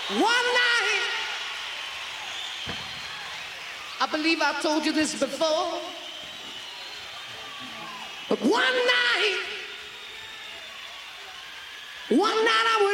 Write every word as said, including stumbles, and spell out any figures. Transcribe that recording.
One night, I believe I told you this before, but one night, one night I